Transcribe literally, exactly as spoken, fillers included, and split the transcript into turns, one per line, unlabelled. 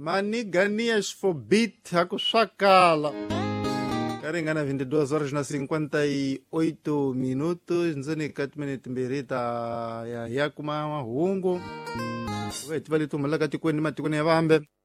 Maniganias for beat hakuswakala. Karingana vinte e duas horas na cinquenta e oito minutos. Nzani kati minute mbirita ya yakuma mahungu. Wetu vali tumala kati kweni mati kweni ya vambe.